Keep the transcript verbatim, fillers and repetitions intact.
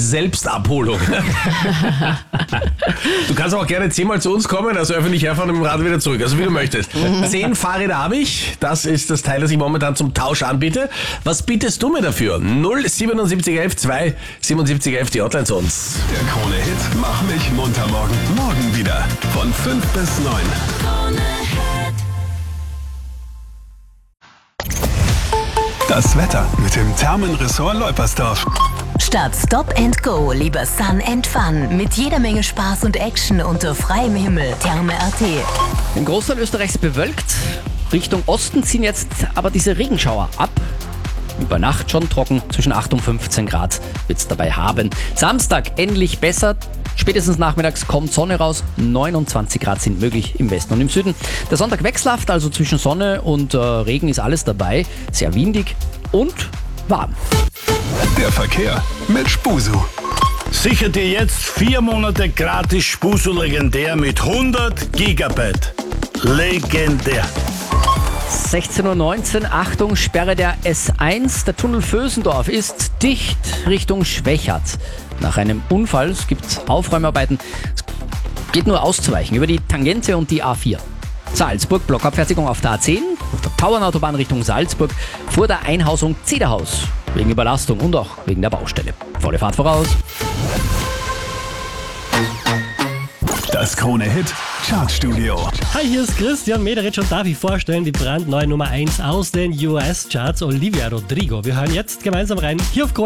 Selbstabholung. Du kannst auch gerne zehnmal zu uns kommen, also öffentlich herfahren und im Rad wieder zurück, also wie du möchtest. Zehn Fahrräder habe ich, das ist das Teil, das ich momentan zum Tausch anbiete. Was bietest du mir dafür? null siebenundsiebzig elf zwei siebenundsiebzig elf, die Hotline zu uns. Der Krone-Hit Mach mich munter morgen. Morgen wieder von fünf bis neun. Das Wetter mit dem Thermenressort Leupersdorf. Statt Stop and Go lieber Sun and Fun. Mit jeder Menge Spaß und Action unter freiem Himmel. Therme Punkt at. Im Großteil Österreichs bewölkt. Richtung Osten ziehen jetzt aber diese Regenschauer ab. Über Nacht schon trocken, zwischen acht und fünfzehn Grad wird es dabei haben. Samstag endlich besser. Spätestens nachmittags kommt Sonne raus, neunundzwanzig Grad sind möglich im Westen und im Süden. Der Sonntag wechselhaft, also zwischen Sonne und äh, Regen ist alles dabei. Sehr windig und warm. Der Verkehr mit Spusu. Sicher dir jetzt vier Monate gratis Spusu legendär mit hundert Gigabyte. Legendär. sechzehn Uhr neunzehn, Achtung, Sperre der S eins. Der Tunnel Vösendorf ist dicht Richtung Schwechat. Nach einem Unfall, es gibt Aufräumarbeiten, es geht nur auszuweichen über die Tangente und die A vier. Salzburg, Blockabfertigung auf der A zehn, auf der Tauernautobahn Richtung Salzburg, vor der Einhausung Zederhaus, wegen Überlastung und auch wegen der Baustelle. Volle Fahrt voraus. Das Krone-Hit Chartstudio. Hi, hier ist Christian Mederitsch und darf ich vorstellen die brandneue Nummer eins aus den U S-Charts, Olivia Rodrigo. Wir hören jetzt gemeinsam rein, hier auf Krone.